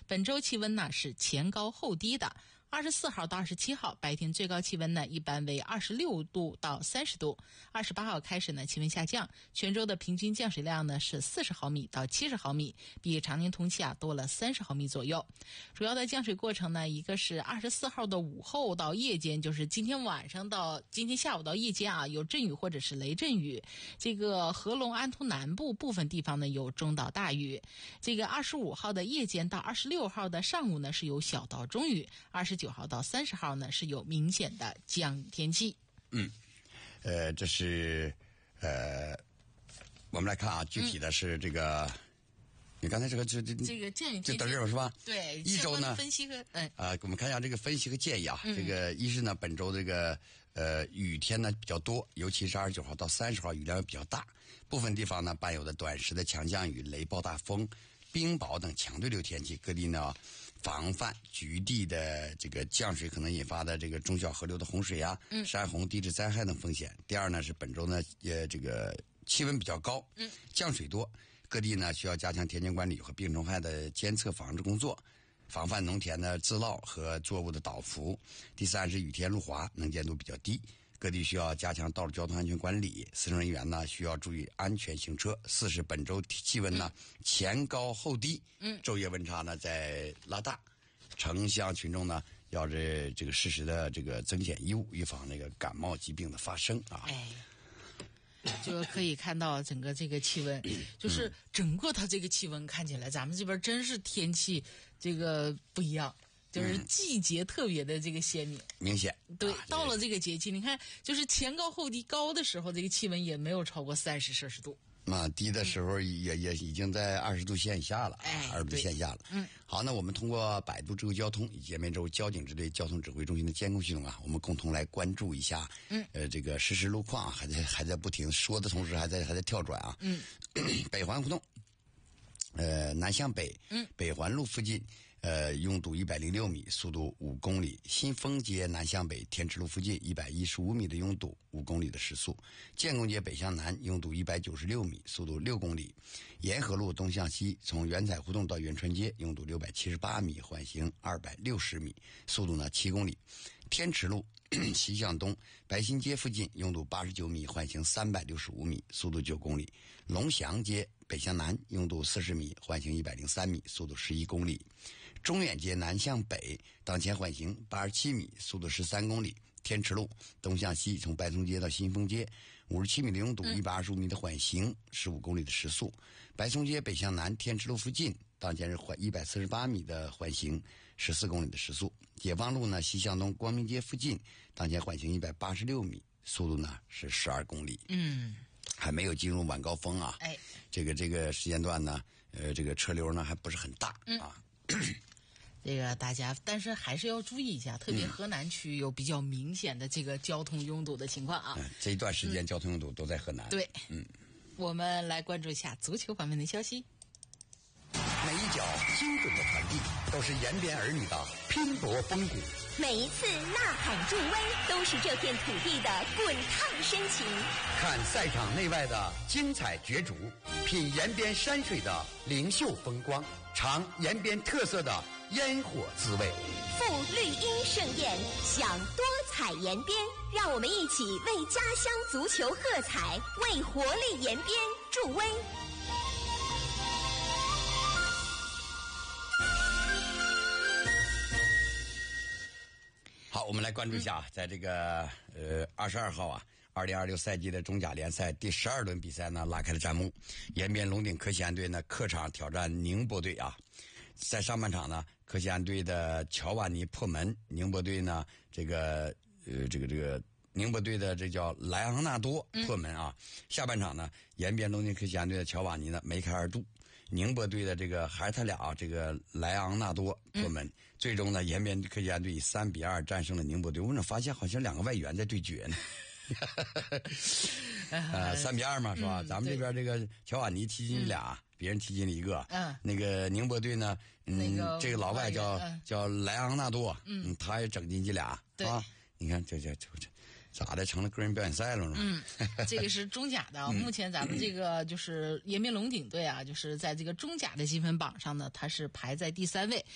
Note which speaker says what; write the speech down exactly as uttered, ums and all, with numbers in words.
Speaker 1: 本周气温呢是前高后低的。二十四号到二十七号白天最高气温呢一般为二十六度到三十度，二十八号开始呢气温下降，全州的平均降水量呢是四十毫米到七十毫米，比常年同期啊多了三十毫米左右。主要的降水过程呢，一个是二十四号的午后到夜间，就是今天晚上到今天下午到夜间啊有阵雨或者是雷阵雨，这个合龙安图南部部分地方呢有中到大雨。这个二十五号的夜间到二十六号的上午呢是有小到中雨，二十九号到三十号呢是有明显的降雨天气。
Speaker 2: 嗯，呃，这是呃，我们来看啊，具体的是这个，嗯、你刚才这个这这
Speaker 1: 这个降雨天气
Speaker 2: 这到这儿是吧？
Speaker 1: 对，
Speaker 2: 一周呢
Speaker 1: 分析和嗯
Speaker 2: 啊、呃，我们看一下这个分析和建议啊。
Speaker 1: 嗯、
Speaker 2: 这个一是呢，本周这个呃雨天呢比较多，尤其是二十九号到三十号雨量比较大，部分地方呢伴有的短时的强降雨、雷暴大风、冰雹等强对流天气，各地呢防范局地的这个降水可能引发的这个中小河流的洪水啊、嗯、山洪、地质灾害等风险。第二呢是本周呢呃这个气温比较高，嗯，降水多，各地呢需要加强田间管理和病虫害的监测防治工作，防范农田的自涝和作物的倒伏。第三是雨天路滑，能见度比较低，各地需要加强道路交通安全管理，司乘人员呢需要注意安全行车。四是本周气温呢、嗯、前高后低，嗯，昼夜温差呢在拉大，城乡群众呢要这这个适时的这个增减衣物，预防那个感冒疾病的发生啊。
Speaker 1: 哎，就可以看到整个这个气温，就是整个它这个气温看起来，咱们这边真是天气这个不一样。就是季节特别的这个鲜明，
Speaker 2: 明显。
Speaker 1: 对，
Speaker 2: 啊、
Speaker 1: 到了这个节气，你看，就是前高后低，高的时候这个气温也没有超过三十摄氏度。
Speaker 2: 啊，低的时候也、嗯、也已经在二十度线以下了，
Speaker 1: 哎，
Speaker 2: 二十度线下了。嗯，好，那我们通过百度智慧交通以及绵州交警支队交通指挥中心的监控系统啊，我们共同来关注一下，嗯，呃，这个实时路况，还在还在不停说的同时，还在还在跳转啊。嗯，北环胡同，呃，南向北，嗯，北环路附近。呃，拥堵一百零六米，速度五公里。新丰街南向北天池路附近一百一十五米的拥堵，五公里的时速。建工街北向南拥堵一百九十六米，速度六公里。沿河路东向西，从元彩胡同到元川街拥堵六百七十八米，缓行二百六十米，速度呢七公里。天池路西向东，白新街附近拥堵八十九米，缓行三百六十五米，速度九公里。龙祥街北向南拥堵四十米，缓行一百零三米，速度十一公里。中远街南向北当前缓行八十七米，速度十三公里。天池路东向西，从白松街到新丰街五十七米的拥堵，一百二十五米的缓行，十五公里的时速。白松街北向南天池路附近当前是缓一百四十八米的缓行，十四公里的时速。解放路呢西向东光明街附近当前缓行一百八十六米，速度呢是十二公里。
Speaker 1: 嗯，
Speaker 2: 还没有进入晚高峰啊。
Speaker 1: 哎，
Speaker 2: 这个这个时间段呢，呃，这个车流呢还不是很大、嗯、啊。
Speaker 1: 这个大家，但是还是要注意一下，特别河南区有比较明显的这个交通拥堵的情况啊。
Speaker 2: 嗯、这一段时间交通拥堵都在河南。
Speaker 1: 对，
Speaker 2: 嗯，
Speaker 1: 我们来关注一下足球方面的消息。
Speaker 3: 每一脚精准的传递，都是延边儿女的拼搏风骨；
Speaker 4: 每一次呐喊助威，都是这片土地的滚烫深情。
Speaker 3: 看赛场内外的精彩角逐，品延边山水的灵秀风光，尝延边特色的烟火滋味。
Speaker 4: 赴绿茵盛宴，享多彩延边，让我们一起为家乡足球喝彩，为活力延边助威。
Speaker 2: 好，我们来关注一下，在这个呃二十二号啊，二零二六赛季的中甲联赛第十二轮比赛呢拉开了战幕，延边龙鼎科西安队呢客场挑战宁波队啊。在上半场呢，科西安队的乔瓦尼破门，宁波队呢这个呃这个这个宁波队的这叫莱昂纳多破门啊。嗯、下半场呢，延边龙鼎科西安队的乔瓦尼呢梅开二度。宁波队的这个还是他俩、啊、这个莱昂纳多破门、嗯，最终呢，延边科西安队以三比二战胜了宁波队。我怎么发现好像两个外援在对决呢？呃，三比二嘛，是吧？嗯、咱们这边这个乔瓦尼踢进去俩，嗯、别人踢进了一个。嗯，那个宁波队呢，嗯，那个、这个老外叫、嗯、叫莱昂纳多，嗯，他也整进去俩，对啊。你看这这这这。咋的，成了个人表演赛了呢？
Speaker 1: 嗯，这个是中甲的。嗯、目前咱们这个就是延边龙鼎队啊，就是在这个中甲的积分榜上呢，它是排在第三位。